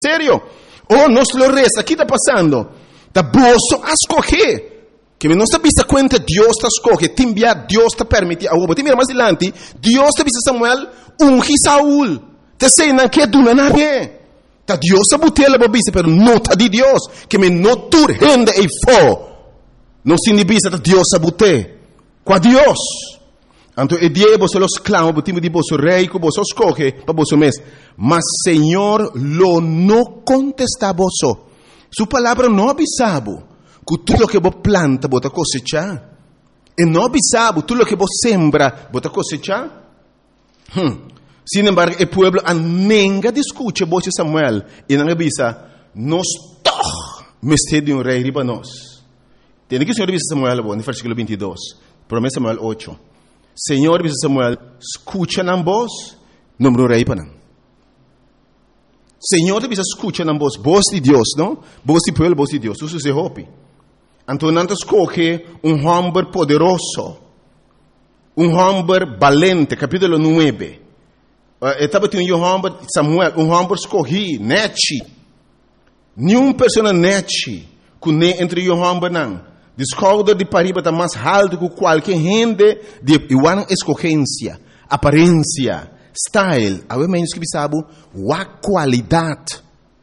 Sério? Oh, nos lo resta, ¿qué está pasando? Está boso a escoger. Que não está vista conta, Deus está escolhendo, te enviar, Deus está permitindo. Agora, te mira mais adiante, Deus está vista Samuel, unge Saúl. Te sei, não quer duna nada. Tá Deus está botando a vista, mas não está de Deus. Que me não turrende e fo. Não se vista, Deus está botando. Com Deus. Então, é dia você los clama, botimos de você rei, que você escolhe, para você mesmo. Mas, Senhor, lo não contesta você. Sua palavra não avisava. Que tudo que você planta, você cosechar. E não avisava, tudo que você sembra, você cosechar. Sin embargo, o povo nunca discute voz de Samuel. E não avisa, nós todos mestre de rei riba nós. Tem que o Senhor avisa Samuel, no versículo 22. Promessa Samuel 8. Senhor avisa Samuel, escucha na voz, número rei para não. Senhor avisa, escucha na voz de Deus, não? Voz de povo, voz de Deus. Isso se hope. Então, não escolhe homem poderoso, homem valente, capítulo 9. Estava tendo homem, Samuel, homem escolhi, nete. Nenhuma pessoa nete, que entre homem não. Descobre de pariba está mais alto que qualquer gente de igual escolhência, aparência, style. Agora, menos que sabe, a qualidade.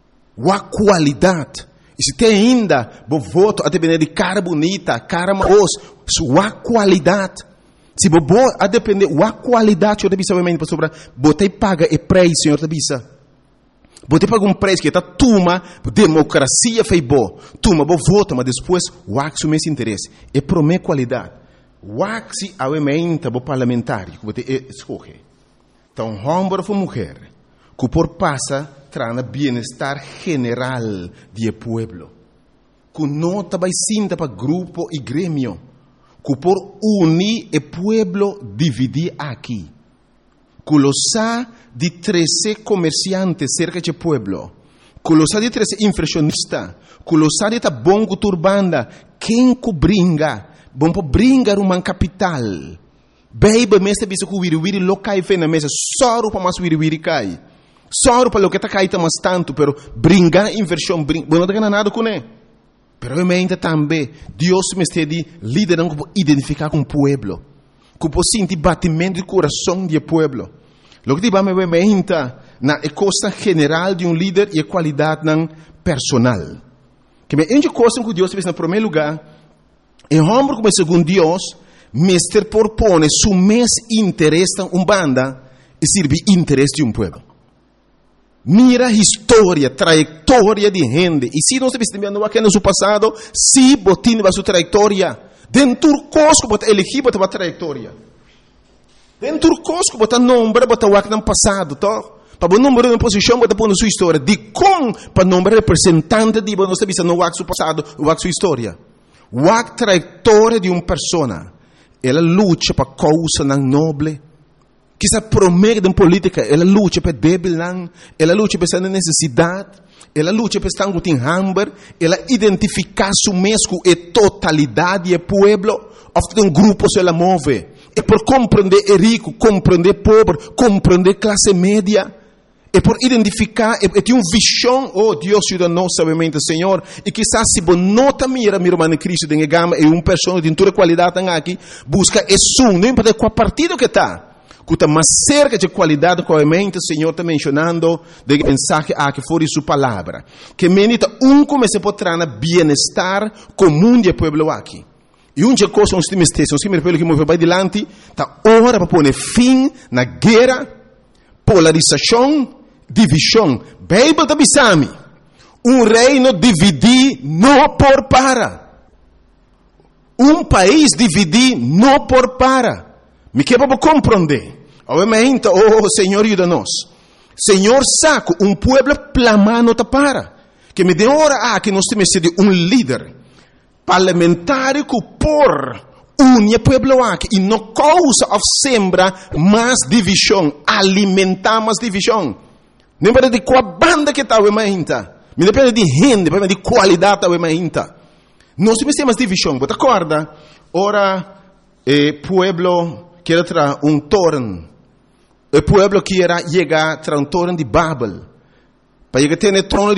E se tem ainda, vou voto a depender de cara bonita, cara maos, sua qualidade. Se vou a depender da qualidade, eu devia saber para sobre, botei paga e preço, senhor devia. Botei paga preço que está tuma, democracia fez boa, tuma, vou voto, mas depois, o meu interesse. E para minha qualidade, o se a emenda, vou parlamentar, que botei escolher. Então, homem ou mulher, que por passa, trana bienestar general do pueblo. Que não vai sinta para grupo e grêmio. Que por unir o pueblo dividir aqui. Que lo sa de 13 comerciantes cerca do pueblo. Que lo sa de 13 inflacionistas. Que lo sa de ta bongo turbanda. Quem que bringa? Bom para bringar uma capital. Baby, mestre bisa que wiri lo cai fe na mesa. Soro para mais wiri cai. Só para o que está caindo mais tanto, pero brincar inversão, não está nada com ele. Pero eu também, Deus me está liderando para identificar com o povo, para sentir batimento de coração do povo. O que vamos ver na costa general de líder e a qualidade personal. Que me ende coisa que Deus fez no primeiro lugar, é homem como segundo Deus, mestre propõe seu mês interesse em banda e serve interesse de povo. Mira a história, trajetória de gente. E se nós estamos aqui no seu passado, se botin a sua trajetória, dentro do cosco, bota elegir, bota a trajetória. Dentro do cosco, bota nome, bota o que no passado, tá? Para o número de posição, bota a sua história. De com, para o nome representante de nós estamos no seu passado, o sua história. A trajetória de uma pessoa, ela luta para causa nobre. Que se promete em política, ela luta para débil, ela luta para essa necessidade, ela luta para estar com hambre, ela identifica su mesmo e totalidade do povo, ofta um grupo se ela move, e por compreender rico, compreender pobre, compreender classe média, e por identificar, e tem uma visão, oh Deus ajuda nós, sabemente, Senhor, e quizás se você não mira irmão Cristo, de gama, e uma pessoa de toda qualidade aqui, busca isso, não importa qual partido que está, que está mais cerca de qualidade que o Senhor está mencionando de mensagem que for sua palavra. Que menita comece a trazer bem-estar comum do povo aqui. E uma coisa nós temos que que move para adiante, está hora para pôr fim na guerra, polarização, divisão. Bíblia está bisami. Reino dividir não por para. País dividir não por para. Me quer para compreender. Obviamente, oh Senhor, ajuda-nos. Senhor, saco, povo plamar não para. Que me dê hora que nós temos de líder parlamentar que por unir povo aqui e não causa of sembra mais divisão, alimentar mais divisão. Não depende de qual banda que está, não depende de gente, depende de qualidade está. Nós temos mais divisão. Você acorda? Ora, povo quer trazer torno. O povo quer chegar a um torno de Babel. para ele ter o trono